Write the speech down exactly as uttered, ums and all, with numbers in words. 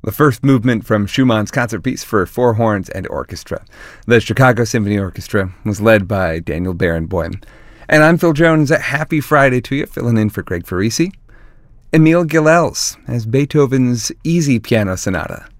the first movement from Schumann's concert piece for four horns and orchestra. The Chicago Symphony Orchestra was led by Daniel Barenboim. And I'm Phil Jones. Happy Friday to you, filling in for Greg Farisi. Emil Gilels as Beethoven's Easy Piano Sonata,